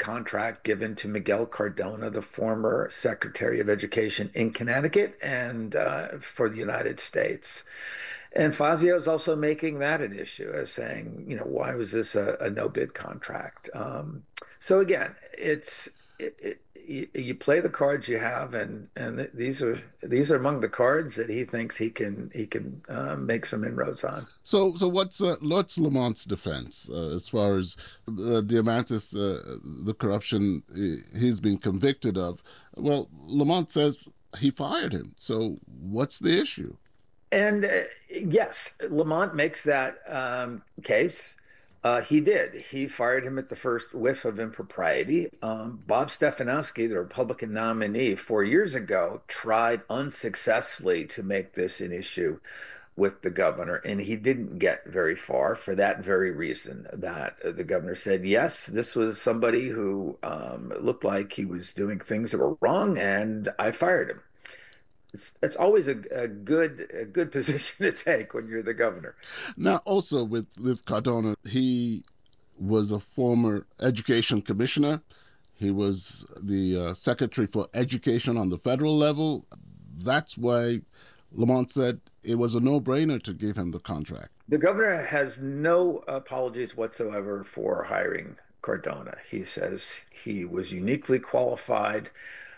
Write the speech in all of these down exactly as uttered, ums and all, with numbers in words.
contract given to Miguel Cardona, the former Secretary of Education in Connecticut and uh, for the United States. And Fazio is also making that an issue as saying, you know, why was this a, a no bid contract? Um, so again, it's it, it, you, you play the cards you have, and and th these are these are among the cards that he thinks he can he can uh, make some inroads on. So, so what's uh, what's Lamont's defense uh, as far as uh, Diamantis, uh, the corruption he's been convicted of? Well, Lamont says he fired him. So, what's the issue? And uh, yes, Lamont makes that um, case. Uh, he did. He fired him at the first whiff of impropriety. Um, Bob Stefanowski, the Republican nominee, four years ago, tried unsuccessfully to make this an issue with the governor, and he didn't get very far for that very reason. That uh, the governor said, yes, this was somebody who um, looked like he was doing things that were wrong, and I fired him. It's, it's always a, a good a good position to take when you're the governor. Now, also with with Cardona, he was a former education commissioner. He was the uh, secretary for education on the federal level. That's why Lamont said it was a no-brainer to give him the contract. The governor has no apologies whatsoever for hiring Cardona. He says he was uniquely qualified.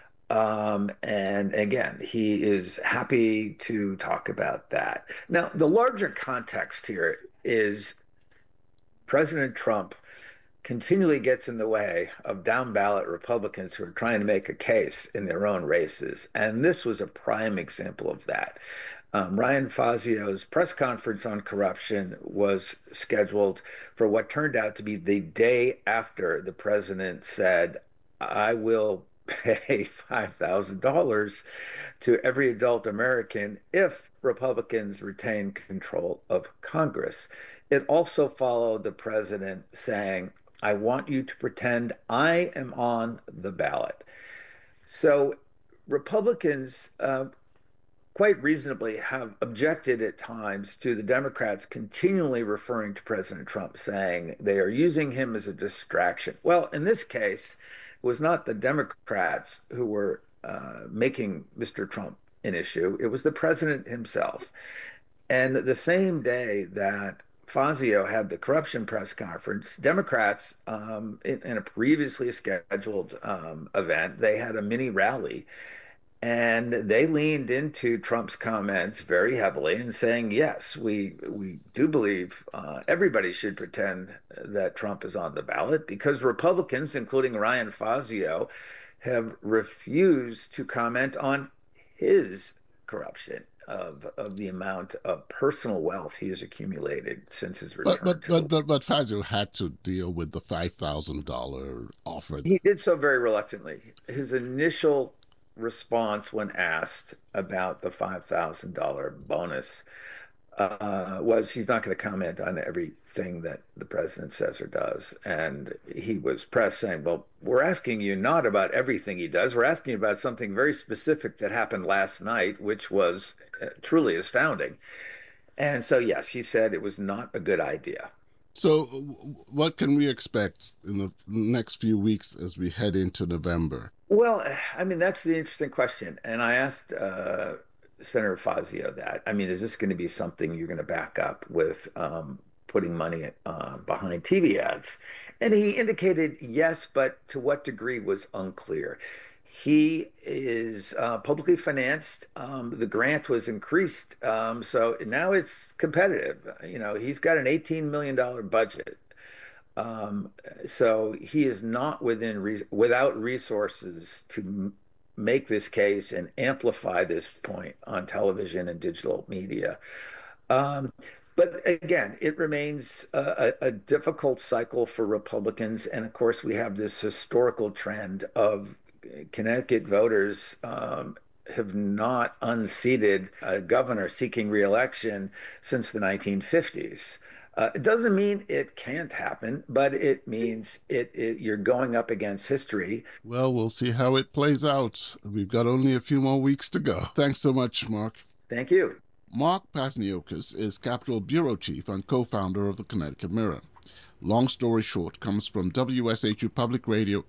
Um, and again, he is happy to talk about that. Now, the larger context here is President Trump continually gets in the way of down ballot Republicans who are trying to make a case in their own races. And this was a prime example of that. Um, Ryan Fazio's press conference on corruption was scheduled for what turned out to be the day after the president said, I will pay five thousand dollars to every adult American if Republicans retain control of Congress. It also followed the president saying, I want you to pretend I am on the ballot. So Republicans uh, quite reasonably have objected at times to the Democrats continually referring to President Trump, saying they are using him as a distraction. Well, in this case, it was not the Democrats who were uh, making Mister Trump an issue. It was the president himself. And the same day that Fazio had the corruption press conference, Democrats, um, in, in a previously scheduled um, event, they had a mini rally. And they leaned into Trump's comments very heavily and saying, yes, we we do believe uh, everybody should pretend that Trump is on the ballot because Republicans, including Ryan Fazio, have refused to comment on his corruption of of the amount of personal wealth he has accumulated since his But return but to the but but, but Fazio had to deal with the five thousand dollar offer. He did so very reluctantly. His initial response when asked about the five thousand dollar bonus uh, was he's not going to comment on everything that the president says or does. And he was pressed saying, well, we're asking you not about everything he does. We're asking you about something very specific that happened last night, which was uh, truly astounding. And so, yes, he said it was not a good idea. So, what can we expect in the next few weeks as we head into November? Well, I mean, that's the interesting question. And I asked uh, Senator Fazio that. I mean, is this going to be something you're going to back up with um, putting money uh, behind T V ads? And he indicated yes, but to what degree was unclear. He is uh, publicly financed. Um, the grant was increased. Um, so now it's competitive. You know, he's got an eighteen million dollar budget. Um, so he is not within re without resources to m make this case and amplify this point on television and digital media. Um, but again, it remains a, a, a difficult cycle for Republicans. And of course, we have this historical trend of Connecticut voters um, have not unseated a governor seeking reelection since the nineteen fifties. Uh, it doesn't mean it can't happen, but it means it, it you're going up against history. Well, we'll see how it plays out. We've got only a few more weeks to go. Thanks so much, Mark. Thank you. Mark Pasniokis is Capitol Bureau Chief and co-founder of the Connecticut Mirror. Long Story Short comes from W S H U Public Radio